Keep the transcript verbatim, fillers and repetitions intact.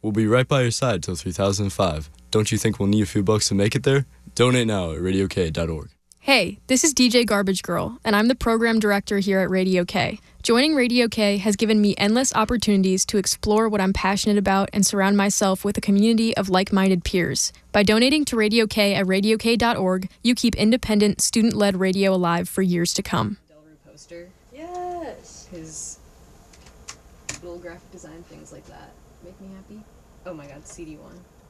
We'll be right by your side till two thousand five. Don't you think we'll need a few bucks to make it there? Donate now at radio k dot org. Hey, this is D J Garbage Girl, and I'm the program director here at Radio K. Joining Radio K has given me endless opportunities to explore what I'm passionate about and surround myself with a community of like-minded peers. By donating to Radio K at radio k dot org, you keep independent, student-led radio alive for years to come. Delru poster. Yes. His little graphic design things like that make me happy. Oh my god, C D one.